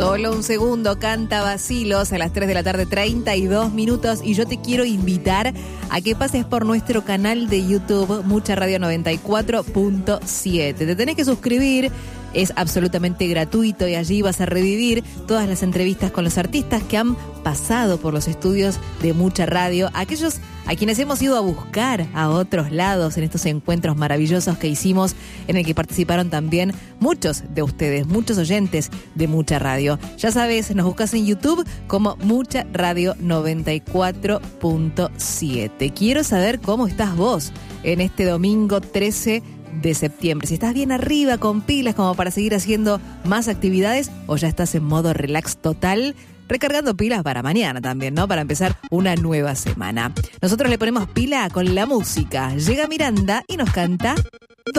Solo un segundo, canta Bacilos a las 3 de la tarde, 32 minutos. Y yo te quiero invitar a que pases por nuestro canal de YouTube, Mucha Radio 94.7. Te tenés que suscribir. Es absolutamente gratuito y allí vas a revivir todas las entrevistas con los artistas que han pasado por los estudios de Mucha Radio, aquellos a quienes hemos ido a buscar a otros lados en estos encuentros maravillosos que hicimos, en el que participaron también muchos de ustedes, muchos oyentes de Mucha Radio. Ya sabes, nos buscas en YouTube como Mucha Radio 94.7. Quiero saber cómo estás vos en este domingo 13 de septiembre. Si estás bien arriba, con pilas como para seguir haciendo más actividades, o ya estás en modo relax total, recargando pilas para mañana también, ¿no? Para empezar una nueva semana. Nosotros le ponemos pila con la música. Llega Miranda y nos canta